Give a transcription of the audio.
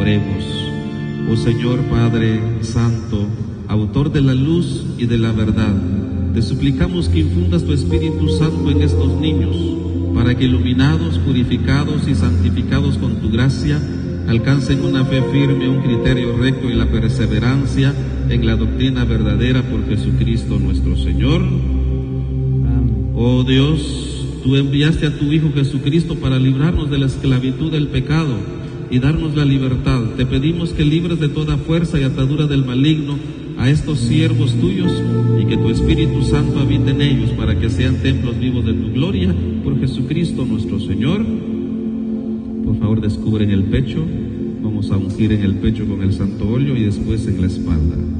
Oremos. Oh Señor Padre Santo, autor de la luz y de la verdad, te suplicamos que infundas tu Espíritu Santo en estos niños, para que iluminados, purificados y santificados con tu gracia, alcancen una fe firme, un criterio recto y la perseverancia en la doctrina verdadera por Jesucristo nuestro Señor. Oh Dios, tú enviaste a tu Hijo Jesucristo para librarnos de la esclavitud del pecado y darnos la libertad. Te pedimos que libres de toda fuerza y atadura del maligno a estos siervos tuyos y que tu Espíritu Santo habite en ellos para que sean templos vivos de tu gloria por Jesucristo nuestro Señor. Por favor, descubren el pecho. Vamos a ungir en el pecho con el santo óleo y después en la espalda.